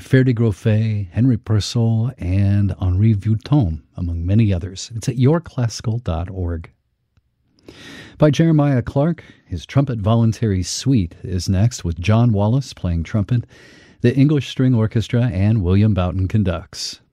Ferde Groffet, Henry Purcell, and Henri Vuitton, among many others. It's at yourclassical.org. By Jeremiah Clark, his Trumpet Voluntary Suite is next, with John Wallace playing trumpet, the English String Orchestra, and William Boughton conducts.